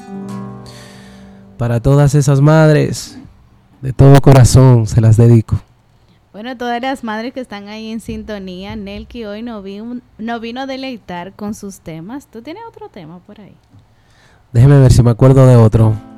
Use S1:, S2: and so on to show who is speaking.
S1: Para todas esas madres, de todo corazón se las dedico.
S2: Bueno, todas las madres que están ahí en sintonía, Nelky hoy no vino a deleitar con sus temas. ¿Tú tienes otro tema por ahí?
S1: Déjeme ver si me acuerdo de otro.